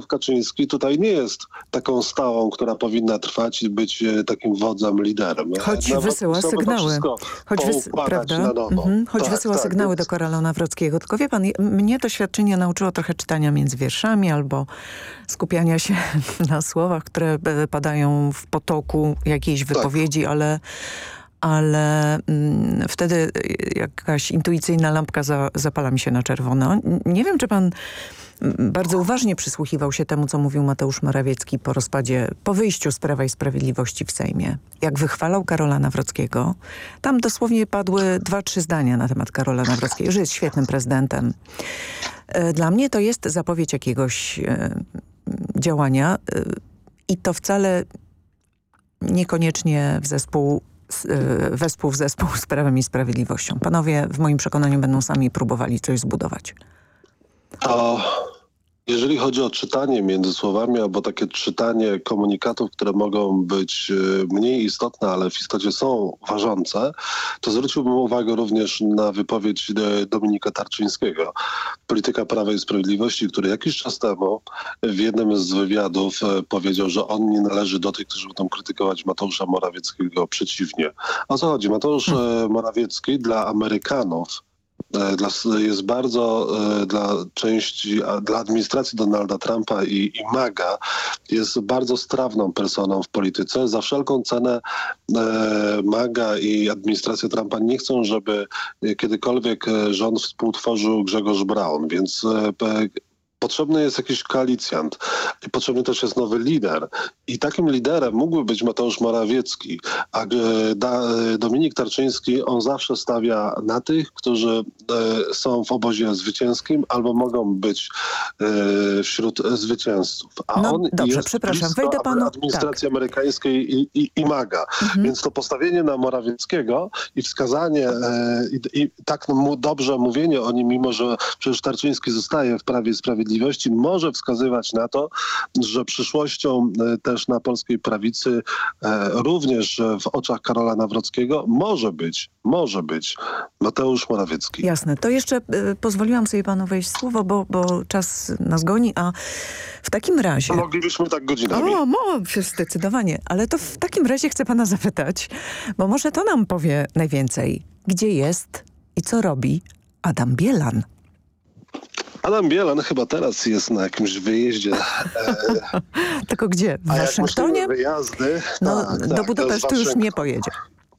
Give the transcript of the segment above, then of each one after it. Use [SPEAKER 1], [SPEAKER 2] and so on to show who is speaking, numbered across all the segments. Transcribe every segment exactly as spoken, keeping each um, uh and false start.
[SPEAKER 1] Kaczyński tutaj nie jest taką stałą, która powinna trwać i być takim wodzem, liderem.
[SPEAKER 2] Choć
[SPEAKER 1] Nawet
[SPEAKER 2] wysyła sygnały. Choć, wys prawda?
[SPEAKER 1] Na nowo.
[SPEAKER 2] Mhm. Choć
[SPEAKER 1] tak,
[SPEAKER 2] wysyła
[SPEAKER 1] tak,
[SPEAKER 2] sygnały
[SPEAKER 1] więc...
[SPEAKER 2] do Karola Nawrockiego. Tylko wie pan, mnie doświadczenie nauczyło trochę czytania między wierszami albo skupiania się na słowach, które padają w potoku jakiejś wypowiedzi, tak. ale... ale mm, wtedy jakaś intuicyjna lampka za, zapala mi się na czerwono. Nie wiem, czy pan bardzo uważnie przysłuchiwał się temu, co mówił Mateusz Morawiecki po rozpadzie, po wyjściu z Prawa i Sprawiedliwości w Sejmie. Jak wychwalał Karola Nawrockiego, tam dosłownie padły dwa, trzy zdania na temat Karola Nawrockiego, że jest świetnym prezydentem. Dla mnie to jest zapowiedź jakiegoś e, działania e, i to wcale niekoniecznie w zespół wespół w zespół z Prawem i Sprawiedliwością. Panowie w moim przekonaniu będą sami próbowali coś zbudować.
[SPEAKER 1] A jeżeli chodzi o czytanie między słowami albo takie czytanie komunikatów, które mogą być mniej istotne, ale w istocie są ważące, to zwróciłbym uwagę również na wypowiedź Dominika Tarczyńskiego, polityka Prawa i Sprawiedliwości, który jakiś czas temu w jednym z wywiadów powiedział, że on nie należy do tych, którzy będą krytykować Mateusza Morawieckiego. Przeciwnie. O co chodzi? Mateusz hmm. Morawiecki dla Amerykanów Dla, jest bardzo dla części, dla administracji Donalda Trumpa i, i MAGA jest bardzo strawną personą w polityce. Za wszelką cenę e, MAGA i administracja Trumpa nie chcą, żeby kiedykolwiek rząd współtworzył Grzegorz Braun, więc e, potrzebny jest jakiś koalicjant i potrzebny też jest nowy lider. I takim liderem mógłby być Mateusz Morawiecki, a Dominik Tarczyński, on zawsze stawia na tych, którzy są w obozie zwycięskim albo mogą być wśród zwycięzców. A
[SPEAKER 2] no,
[SPEAKER 1] on
[SPEAKER 2] dobrze,
[SPEAKER 1] jest
[SPEAKER 2] przepraszam, wejdę panu...
[SPEAKER 1] administracji
[SPEAKER 2] tak.
[SPEAKER 1] amerykańskiej i, i, i MAGA. Mhm. Więc to postawienie na Morawieckiego i wskazanie i, i tak mu dobrze mówienie o nim, mimo że przecież Tarczyński zostaje w Prawie i Sprawiedliwości, może wskazywać na to, że przyszłością też na polskiej prawicy, również w oczach Karola Nawrockiego, może być, może być Mateusz Morawiecki.
[SPEAKER 2] Jasne. To jeszcze y, pozwoliłam sobie panu wejść w słowo, bo, bo czas nas goni, a w takim razie...
[SPEAKER 1] Moglibyśmy tak godzinami.
[SPEAKER 2] O, mo, zdecydowanie. Ale to w takim razie chcę pana zapytać, bo może to nam powie najwięcej. Gdzie jest i co robi Adam Bielan?
[SPEAKER 1] Adam Bielan chyba teraz jest na jakimś wyjeździe.
[SPEAKER 2] Tylko gdzie? W Waszyngtonie?
[SPEAKER 1] Wyjazdy.
[SPEAKER 2] No,
[SPEAKER 1] tak,
[SPEAKER 2] do
[SPEAKER 1] tak,
[SPEAKER 2] Budapesztu już nie pojedzie.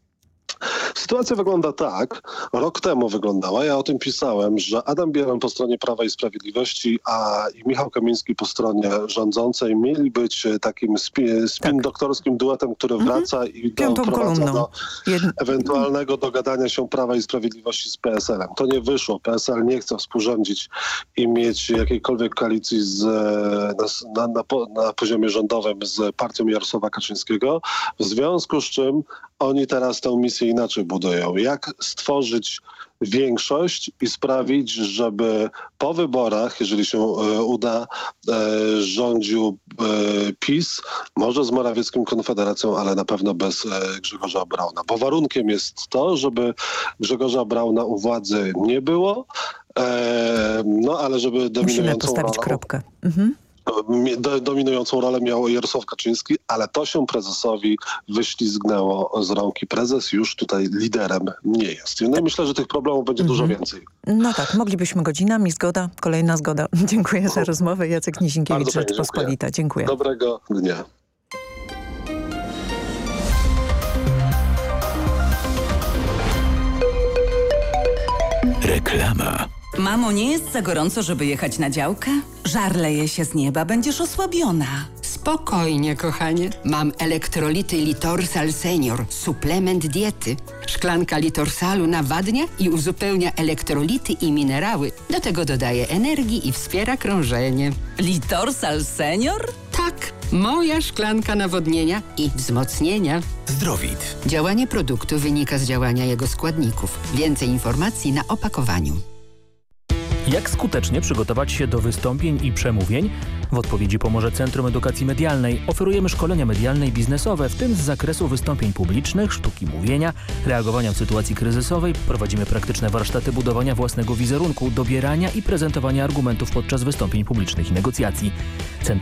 [SPEAKER 1] Sytuacja wygląda tak, rok temu wyglądała, ja o tym pisałem, że Adam Bielan po stronie Prawa i Sprawiedliwości, a i Michał Kamiński po stronie rządzącej mieli być takim spin, spin tak. doktorskim duetem, który mhm. wraca i doprowadza do Jed... ewentualnego dogadania się Prawa i Sprawiedliwości z P S L-em. To nie wyszło. P S L nie chce współrządzić i mieć jakiejkolwiek koalicji z, na, na, na, na poziomie rządowym z partią Jarosława Kaczyńskiego, w związku z czym oni teraz tę misję inaczej budują. Jak stworzyć większość i sprawić, żeby po wyborach, jeżeli się e, uda, e, rządził e, PiS, może z Morawieckim Konfederacją, ale na pewno bez e, Grzegorza Brauna. Bo warunkiem jest to, żeby Grzegorza Brauna u władzy nie było, e, no ale żeby dominującą
[SPEAKER 2] Musimy postawić
[SPEAKER 1] rolą,
[SPEAKER 2] kropkę. Mhm.
[SPEAKER 1] dominującą rolę miał Jarosław Kaczyński, ale to się prezesowi wyślizgnęło z rąk i prezes już tutaj liderem nie jest. No i myślę, że tych problemów będzie mhm. dużo więcej.
[SPEAKER 2] No tak, moglibyśmy godzinami, zgoda, kolejna zgoda. Dziękuję za rozmowę. Jacek Nizinkiewicz, Rzeczpospolita. Dziękuję.
[SPEAKER 1] Dobrego dnia.
[SPEAKER 3] Reklama.
[SPEAKER 4] Mamo, nie jest za gorąco, żeby jechać na działkę? Żar leje się z nieba, będziesz osłabiona.
[SPEAKER 5] Spokojnie, kochanie. Mam elektrolity Litorsal Senior, suplement diety. Szklanka Litorsalu nawadnia i uzupełnia elektrolity i minerały. Do tego dodaje energii i wspiera krążenie.
[SPEAKER 4] Litorsal Senior?
[SPEAKER 5] Tak, moja szklanka nawodnienia i wzmocnienia.
[SPEAKER 3] Zdrowit.
[SPEAKER 5] Działanie produktu wynika z działania jego składników. Więcej informacji na opakowaniu.
[SPEAKER 6] Jak skutecznie przygotować się do wystąpień i przemówień? W odpowiedzi pomoże Centrum Edukacji Medialnej. Oferujemy szkolenia medialne i biznesowe, w tym z zakresu wystąpień publicznych, sztuki mówienia, reagowania w sytuacji kryzysowej. Prowadzimy praktyczne warsztaty budowania własnego wizerunku, dobierania i prezentowania argumentów podczas wystąpień publicznych i negocjacji.